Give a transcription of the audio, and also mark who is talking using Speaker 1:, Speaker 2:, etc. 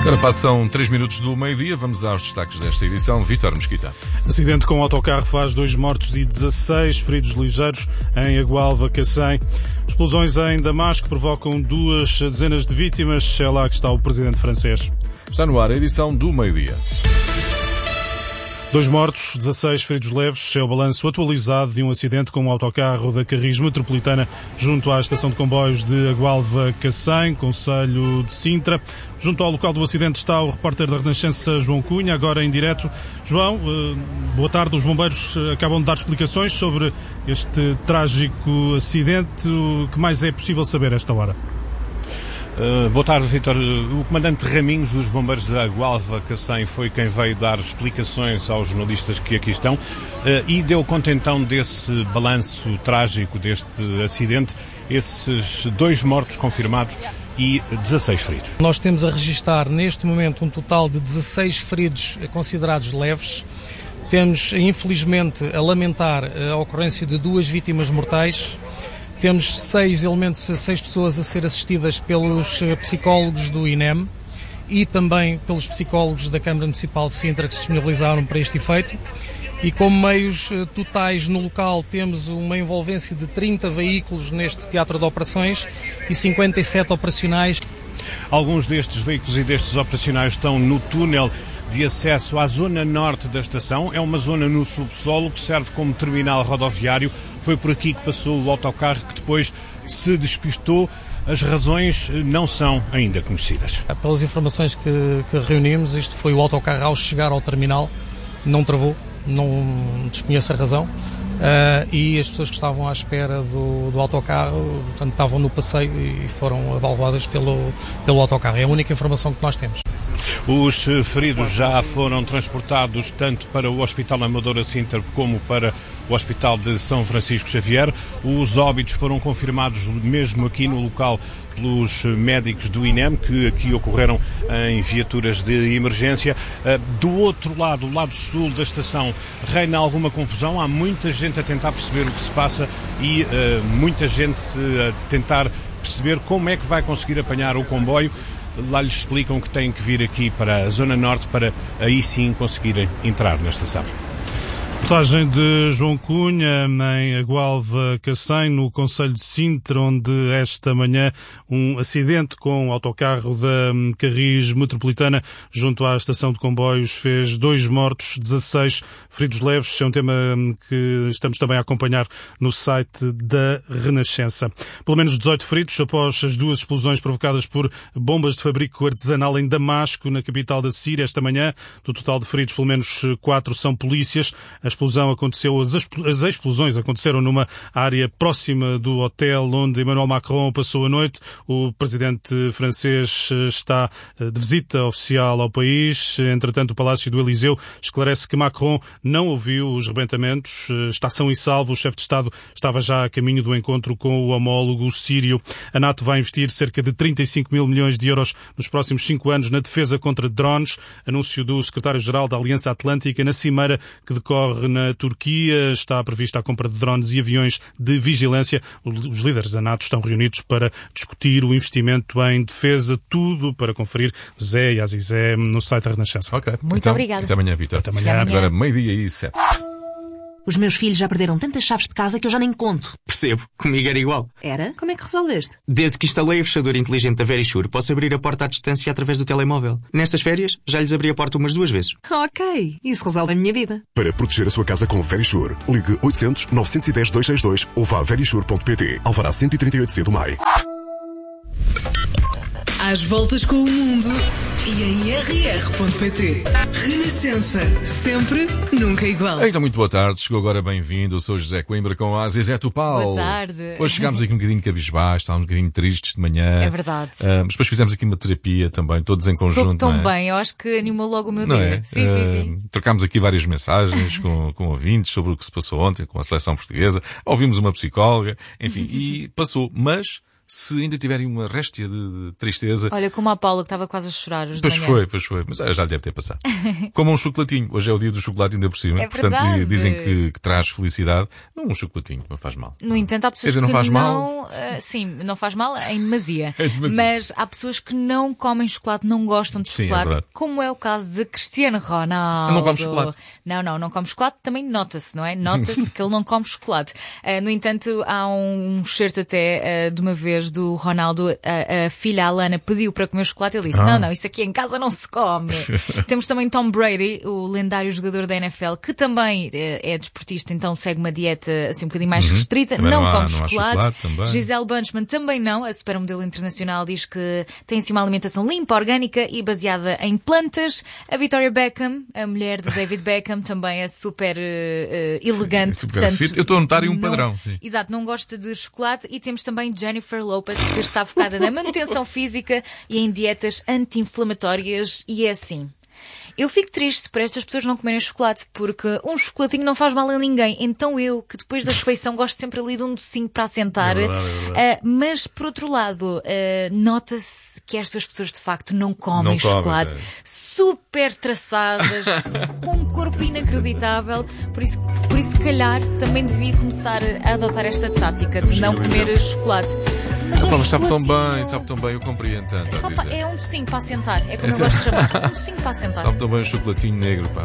Speaker 1: Agora passam 3 minutos do meio-dia, vamos aos destaques desta edição. Vítor Mesquita.
Speaker 2: Acidente com autocarro faz 2 mortos e 16 feridos ligeiros em Agualva, Cacém. Explosões em Damasco provocam 2 dezenas de vítimas. É lá que está o presidente francês.
Speaker 1: Está no ar a edição do meio-dia.
Speaker 2: 2 mortos, 16 feridos leves, é o balanço atualizado de um acidente com um autocarro da Carris Metropolitana junto à estação de comboios de Agualva-Cacém, concelho de Sintra. Junto ao local do acidente está o repórter da Renascença, João Cunha, agora em direto. João, boa tarde. Os bombeiros acabam de dar explicações sobre este trágico acidente. O que mais é possível saber a esta hora?
Speaker 3: Boa tarde, Vítor. O comandante Raminhos dos Bombeiros da Agualva Cacém foi quem veio dar explicações aos jornalistas que aqui estão e deu conta então desse balanço trágico deste acidente, esses 2 mortos confirmados e 16 feridos.
Speaker 4: Nós temos a registar neste momento um total de 16 feridos considerados leves. Temos, infelizmente, a lamentar a ocorrência de 2 vítimas mortais. Temos 6 pessoas a ser assistidas pelos psicólogos do INEM e também pelos psicólogos da Câmara Municipal de Sintra que se disponibilizaram para este efeito. E como meios totais no local temos uma envolvência de 30 veículos neste teatro de operações e 57 operacionais.
Speaker 3: Alguns destes veículos e destes operacionais estão no túnel de acesso à zona norte da estação. É uma zona no subsolo que serve como terminal rodoviário. Foi por aqui que passou o autocarro que depois se despistou. As razões não são ainda conhecidas.
Speaker 4: Pelas informações que reunimos, isto foi o autocarro ao chegar ao terminal, não travou, não desconheço a razão. E as pessoas que estavam à espera do autocarro, portanto, estavam no passeio e foram abalroadas pelo autocarro. É a única informação que nós temos.
Speaker 3: Os feridos já foram transportados tanto para o Hospital Amadora Sintra como para o Hospital de São Francisco Xavier. Os óbitos foram confirmados mesmo aqui no local pelos médicos do INEM, que aqui ocorreram em viaturas de emergência. Do outro lado, o lado sul da estação, reina alguma confusão. Há muita gente a tentar perceber o que se passa e muita gente a tentar perceber como é que vai conseguir apanhar o comboio. Lá lhes explicam que têm que vir aqui para a Zona Norte para aí sim conseguirem entrar na estação.
Speaker 2: Reportagem de João Cunha em Agualva Cacém, no concelho de Sintra, onde esta manhã um acidente com o autocarro da Carris Metropolitana junto à estação de comboios fez 2 mortos, 16 feridos leves. É um tema que estamos também a acompanhar no site da Renascença. Pelo menos 18 feridos após as 2 explosões provocadas por bombas de fabrico artesanal em Damasco, na capital da Síria, esta manhã. Do total de feridos, pelo menos 4 são polícias. As explosões aconteceram numa área próxima do hotel onde Emmanuel Macron passou a noite. O presidente francês está de visita oficial ao país. Entretanto, o Palácio do Eliseu esclarece que Macron não ouviu os rebentamentos. Está são e salvo. O chefe de Estado estava já a caminho do encontro com o homólogo sírio. A NATO vai investir cerca de 35 mil milhões de euros nos próximos 5 anos na defesa contra drones. Anúncio do secretário-geral da Aliança Atlântica na cimeira que decorre na Turquia. Está prevista a compra de drones e aviões de vigilância. Os líderes da NATO estão reunidos para discutir o investimento em defesa. Tudo para conferir Zé e Azizé no site da Renascença.
Speaker 1: Ok.
Speaker 5: Muito obrigada.
Speaker 1: Até amanhã, Vítor.
Speaker 2: Até amanhã.
Speaker 1: Agora, meio-dia e 7.
Speaker 5: Os meus filhos já perderam tantas chaves de casa que eu já nem conto.
Speaker 6: Percebo. Comigo era igual.
Speaker 5: Era? Como é que resolveste?
Speaker 6: Desde que instalei a fechadura inteligente da Verisure, posso abrir a porta à distância através do telemóvel. Nestas férias, já lhes abri a porta umas 2 vezes.
Speaker 5: Ok, isso resolve a minha vida.
Speaker 7: Para proteger a sua casa com Verisure, ligue 800 910 262 ou vá a verisure.pt. Alvará 138C do MAI.
Speaker 8: Às voltas com o mundo e em rr.pt. Renascença. Sempre, nunca igual.
Speaker 1: Então, muito boa tarde. Chegou agora, bem-vindo. Eu sou José Coimbra com a Azizé Tupal.
Speaker 9: Boa tarde.
Speaker 1: Hoje chegámos aqui um bocadinho cabisbaixo, estávamos um bocadinho tristes de manhã.
Speaker 9: É verdade.
Speaker 1: Mas depois fizemos aqui uma terapia também, todos em conjunto.
Speaker 9: Soube tão
Speaker 1: não é?
Speaker 9: bem, eu acho que animou logo o meu
Speaker 1: Não
Speaker 9: dia.
Speaker 1: é?
Speaker 9: Sim.
Speaker 1: Trocámos aqui várias mensagens com ouvintes sobre o que se passou ontem com a seleção portuguesa. Ouvimos uma psicóloga, enfim, e passou. Mas se ainda tiverem uma réstia de tristeza...
Speaker 9: Olha, como a Paula que estava quase a chorar hoje de
Speaker 1: Pois
Speaker 9: manhã.
Speaker 1: foi. Mas já deve ter passado. Como um chocolatinho. Hoje é o dia do chocolate ainda por cima.
Speaker 9: É
Speaker 1: Portanto,
Speaker 9: verdade.
Speaker 1: dizem que traz felicidade. Um chocolatinho não faz mal.
Speaker 9: No entanto, há pessoas
Speaker 1: Quer dizer,
Speaker 9: que
Speaker 1: não faz mal?
Speaker 9: sim, não faz mal em demasia.
Speaker 1: Em demasia.
Speaker 9: Mas há pessoas que não comem chocolate, não gostam de
Speaker 1: Sim, é
Speaker 9: chocolate,
Speaker 1: verdade.
Speaker 9: como é o caso de Cristiano Ronaldo.
Speaker 1: Não come chocolate.
Speaker 9: Não come chocolate, também nota-se, não é? Nota-se que ele não come chocolate. No entanto, há um excerto até de uma vez do Ronaldo, a filha Alana pediu para comer chocolate, ele disse, não, isso aqui em casa não se come. Temos também Tom Brady, o lendário jogador da NFL, que também é desportista, então segue uma dieta assim um bocadinho mais restrita,
Speaker 1: Também
Speaker 9: não
Speaker 1: não há
Speaker 9: come chocolate.
Speaker 1: também.
Speaker 9: Gisele Bunchman também não, a supermodelo internacional, diz que tem assim uma alimentação limpa, orgânica e baseada em plantas. A Victoria Beckham, a mulher de David Beckham, também é super elegante.
Speaker 1: Super
Speaker 9: portanto,
Speaker 1: fit. Eu estou a notar aí um
Speaker 9: não-
Speaker 1: padrão. Sim.
Speaker 9: Exato, não gosta de chocolate. E temos também Jennifer Lopez, que está focada na manutenção física e em dietas anti-inflamatórias. E é assim, eu fico triste por estas pessoas não comerem chocolate, porque um chocolatinho não faz mal a ninguém. Então eu, que depois da refeição gosto sempre ali de um docinho para assentar.
Speaker 1: É verdade.
Speaker 9: Mas, por outro lado, nota-se que estas pessoas de facto não comem
Speaker 1: Não comem,
Speaker 9: chocolate.
Speaker 1: é.
Speaker 9: Super traçadas, com um corpo inacreditável. Por isso, se calhar, também devia começar a adotar esta tática de não comer chocolate. Mas
Speaker 1: Mas sabe tão
Speaker 9: chocolatinho-
Speaker 1: bem, eu compreendo tanto.
Speaker 9: É
Speaker 1: a dizer.
Speaker 9: um docinho para assentar. É como eu gosto de chamar. Um docinho para assentar.
Speaker 1: Sabe tão bem o chocolatinho negro, pá.